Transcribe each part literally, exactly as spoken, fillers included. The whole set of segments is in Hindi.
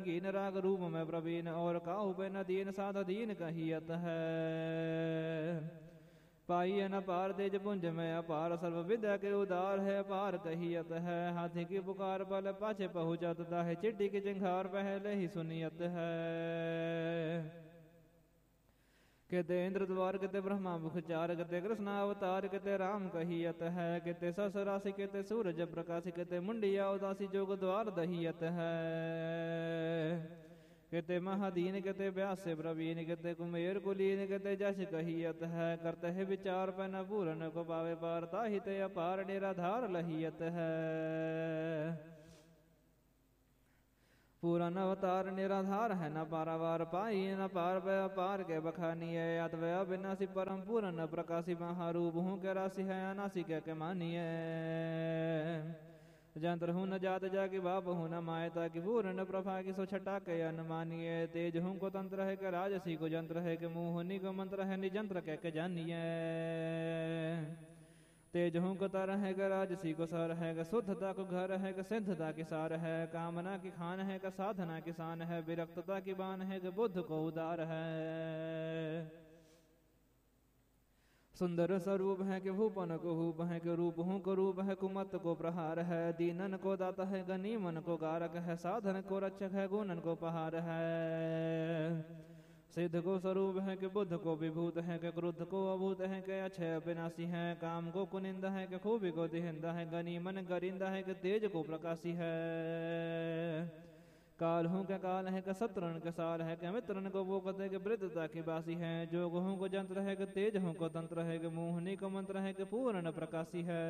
कीन राग रूप में प्रवीण और काहू पे न दीन साध दीन कहियत है। पाई न पार तेज पुंज में अपार सर्व विद्या के उदार है अपार कहियत है। हाथी की पुकार पल पाछे पहुँचत है चिट्ठी की चिंगार पहले ही सुनियत है। कहते इंद्र द्वार कहते ब्रह्मा मुख चार कहते कृष्ण अवतार कहते राम कहियत है। कहते सस राशि कहते सूरज प्रकाश कहते मुंडिया उदासी जोग द्वार दहियत है। कहते महादीन कहते व्यास से प्रवीण कहते कुमेर कुलीन कहते जश कहियत है। करते है विचार पर न पूरन को पावे पारता हित अपार निराधार लहियत है। पूरन अवतार निराधार है न पारावार पाई न पार वय अपार के बखानी है। अद्वय अविनाशी परम पूरन प्रकाशी महारूप हूँ के राशि है अनासी के, के मानिए। जंत्र हूँ न जात जाके बाप हूँ न मायता की पूर्ण प्रभा की सो छटा के अनुमानिए। तेज हूँ को तंत्र है के राजसी को जंत्र है के मोहनी को मंत्र है निजंत्र कह के जानिए। तेज हूँ को तर है के राजसी को सर है के शुद्धता को घर है के सिद्धता की सार है। कामना की खान है के साधना की शान है विरक्तता की बान है के बुद्ध को उदार है। सुंदर स्वरूप है कि भूपन को हूप है कि रूप हूँ को रूप है कुमत को प्रहार है। दीनन को दाता है गनीमन को गारक है साधन को रक्षक है गुणन को पहार है। सिद्ध को स्वरूप है कि बुद्ध को विभूत है कि क्रुद्ध को अभूत है कि अक्षय अविनाशी है। काम को कुनिंदा है कि खूबी को दिहिंदा है गनीमन गरिंदा है कि तेज को प्रकाशी है। काल हूँ के काल है कि शत्रुन के सार है कि मित्रन को वो कहते कि वृद्धता की बासी है। जोग हूँ को जंत्र है कि तेज हूँ को तंत्र है कि मोहनी को मंत्र है कि पूर्ण प्रकाशी है।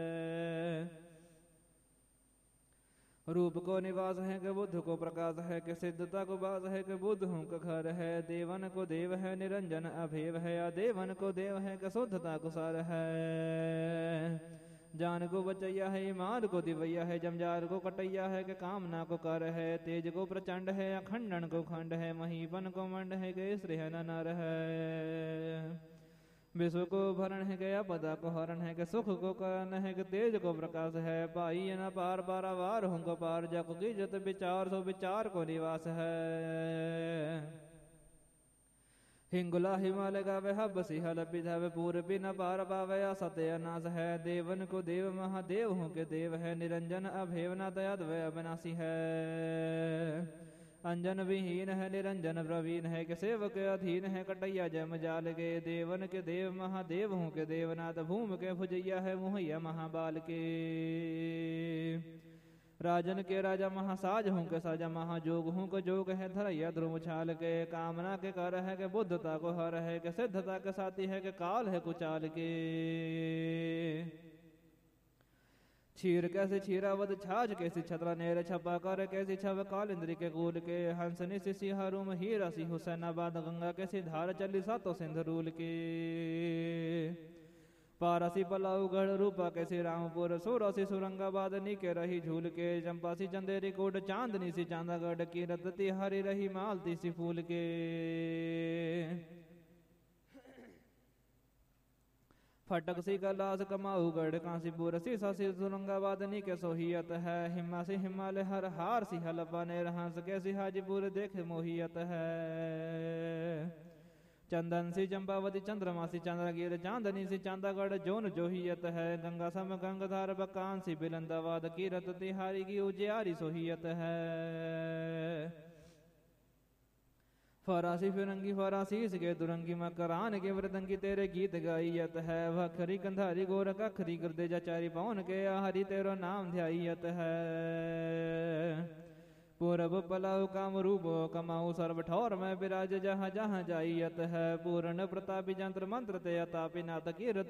रूप को निवास है कि बुद्ध को प्रकाश है कि सिद्धता को बास है कि बुद्ध हूँ का घर है। देवन को देव है निरंजन अभेव है या देवन को देव है कि शुद्धता को सार है। जान को बचैया है ईमान को दिवैया है जमजार को कटैया है कि कामना को कर है। तेज को प्रचंड है अखंडन को खंड है महीपन को मंड है कि श्रेय न नर है। विश्व को भरण है गया पदा को हरण है कि सुख को करण है कि तेज को प्रकाश है। पाई न पार पारावार हूँ को पार जग की जत विचार सो विचार को निवास है। हिंगुला हिमालय गावे हबसी हल पिधावे पूर्वी न पार पावे सत्य अनास है। देवन को देव महादेव हूँ के देव है निरंजन अभेव न दयाद्वय अविनाशी है। अंजन विहीन है निरंजन प्रवीण है कि सेवक अधीन है कटैया जम जाल के। देवन के देव महादेव हूँ के देवनाथ भूम के भुजैया है मुहैया महाबाल के। राजन के राजा महासाज हूँ के साजा महाजोग हूँ को जोग है धरैया ध्रुव छाल के। कामना के कर है कि बुद्धता को हर है कि सिद्धता के साथी है कि काल है कुचाल के। क्षीर कैसे क्षीरावत छाछ कैसी छतरा नेर छपा कर कैसी छव काल इंद्री के कूल के। हंसनी सी सिंहरूम हीरा सी हुसैनाबाद गंगा कैसी धार चली सातो सिंध रूल के। पारसी पलाऊगढ़ रूपा कैसी रामपुर सोरासी सुरंगाबाद नीके रही झूल के। चंपासी चंदेरी कोट चांदनी सी चांदागढ़ की रतती हरी रही मालती सी फूल के। फटक सी कैलाश कमाऊगढ़ कांसीपुर सी सासी सुरंगाबाद नीके सोहियत है। हिमा सी हिमालय हर हार सी हलपा ने हंस कैसी हाजीपुर देखे मोहियत है। चंदन सी चंपावती चंद्रमा सी चंद्रगिर चांदनी सी चांदागढ़ जोन जोहियत है। गंगा सम गंगाधार बकान सी बिलंदाबाद की रत तिहारी की उजियारी सोहियत है। फरासी फिरंगी फरासी इसके दुरंगी मकरान के वृदंगी तेरे गीत गाइयत है। वखरी कंधारी गोरख अखरी गुर्दे जाचारी पवन के हरि तेरो नाम ध्याइयत है। पूरब पलाऊ काम रूपो कमाऊ सर्व ठौर में विराज जहाँ जहाँ जाइयत है। पूर्ण प्रतापी जंत्र मंत्र ते अतापी नाथ की